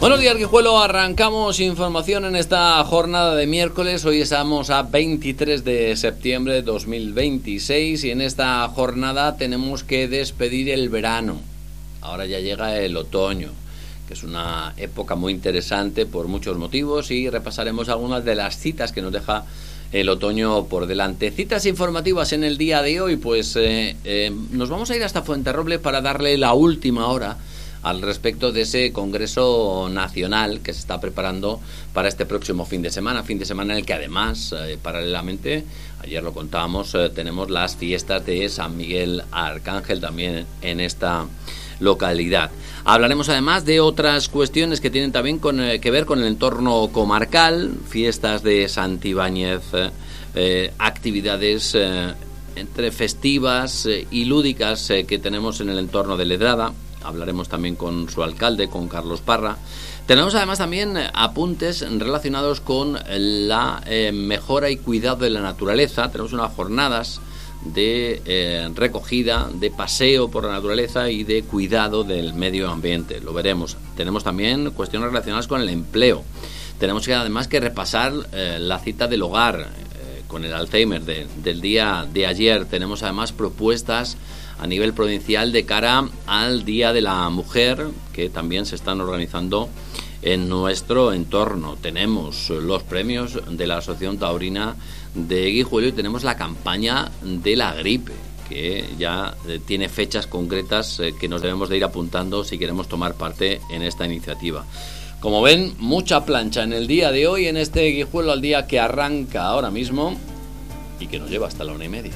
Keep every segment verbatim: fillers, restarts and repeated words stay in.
Buenos días, Guijuelo. Arrancamos información en esta jornada de miércoles. Hoy estamos a veintitrés de septiembre de dos mil veintiséis y en esta jornada tenemos que despedir el verano. Ahora ya llega el otoño, que es una época muy interesante por muchos motivos, y repasaremos algunas de las citas que nos deja el otoño por delante. Citas informativas en el día de hoy, pues eh, eh, nos vamos a ir hasta Fuenterroble para darle la última hora al respecto de ese Congreso Nacional que se está preparando para este próximo fin de semana, fin de semana en el que además, eh, paralelamente, ayer lo contábamos, eh, tenemos las fiestas de San Miguel Arcángel también en esta localidad. Hablaremos además de otras cuestiones que tienen también con, eh, que ver con el entorno comarcal, fiestas de Santibáñez, eh, eh, actividades eh, entre festivas eh, y lúdicas eh, que tenemos en el entorno de Ledrada. Hablaremos también con su alcalde, con Carlos Parra. Tenemos además también apuntes relacionados con la eh, mejora y cuidado de la naturaleza. Tenemos unas jornadas de eh, recogida, de paseo por la naturaleza y de cuidado del medio ambiente. Lo veremos. Tenemos también cuestiones relacionadas con el empleo. Tenemos que además que repasar eh, la cita del hogar eh, con el Alzheimer de, del día de ayer. Tenemos además propuestas a nivel provincial de cara al Día de la Mujer, que también se están organizando en nuestro entorno. Tenemos los premios de la Asociación Taurina de Guijuelo y tenemos la campaña de la gripe, que ya tiene fechas concretas que nos debemos de ir apuntando si queremos tomar parte en esta iniciativa. Como ven, mucha plancha en el día de hoy, en este Guijuelo al día que arranca ahora mismo y que nos lleva hasta la una y media.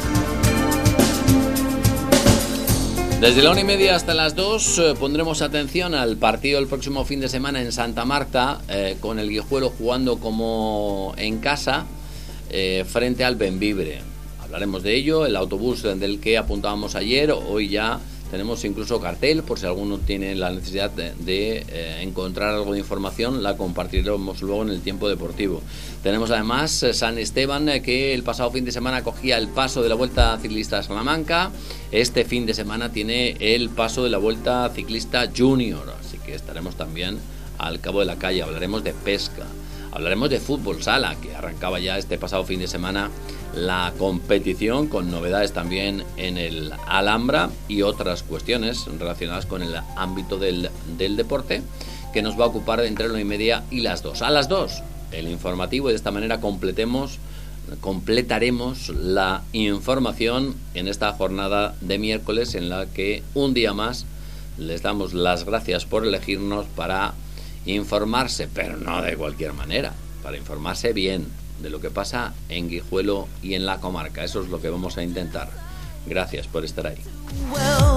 Desde la una y media hasta las dos eh, pondremos atención al partido el próximo fin de semana en Santa Marta, eh, con el Guijuelo jugando como en casa eh, frente al Bembibre. Hablaremos de ello, el autobús del que apuntábamos ayer. Hoy ya tenemos incluso cartel, por si alguno tiene la necesidad de, de eh, encontrar algo de información, la compartiremos luego en el tiempo deportivo. Tenemos además eh, San Esteban, eh, que el pasado fin de semana acogía el paso de la Vuelta Ciclista a Salamanca. Este fin de semana tiene el paso de la Vuelta Ciclista Junior, así que estaremos también al cabo de la calle. Hablaremos de pesca, hablaremos de fútbol sala, que arrancaba ya este pasado fin de semana la competición, con novedades también en el Alhambra y otras cuestiones relacionadas con el ámbito del, del deporte, que nos va a ocupar entre la una y media y las dos. A las dos, el informativo, y de esta manera completemos completaremos la información en esta jornada de miércoles, en la que un día más les damos las gracias por elegirnos para informarse, pero no de cualquier manera, para informarse bien de lo que pasa en Guijuelo y en la comarca. Eso es lo que vamos a intentar. Gracias por estar ahí.